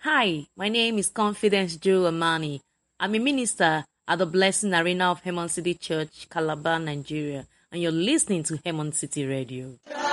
Hi, my name is Confidence Joe Amani. I'm a minister at the Blessing Arena of Hemon City Church, Calabar, Nigeria, and you're listening to Hemon City Radio.